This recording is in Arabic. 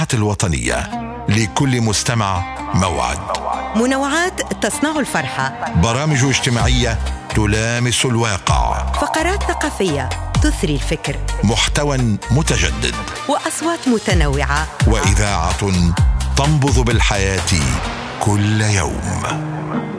الوطنية. لكل مستمع موعد. منوعات تصنع الفرحة، برامج اجتماعية تلامس الواقع، فقرات ثقافية تثري الفكر، محتوى متجدد، وأصوات متنوعة، وإذاعة تنبض بالحياة كل يوم.